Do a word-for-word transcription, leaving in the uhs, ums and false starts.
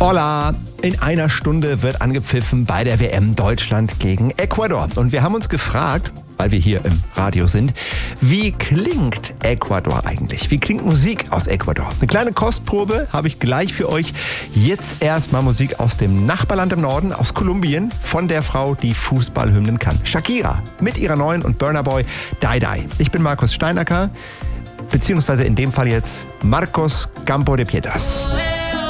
Hola! In einer Stunde wird angepfiffen bei der W M Deutschland gegen Ecuador. Und wir haben uns gefragt, weil wir hier im Radio sind, wie klingt Ecuador eigentlich? Wie klingt Musik aus Ecuador? Eine kleine Kostprobe habe ich gleich für euch. Jetzt erstmal Musik aus dem Nachbarland im Norden, aus Kolumbien, von der Frau, die Fußballhymnen kann. Shakira mit ihrer neuen und Burna Boy Die Die. Ich bin Markus Steinacker, beziehungsweise in dem Fall jetzt Marcos Campo de Piedras.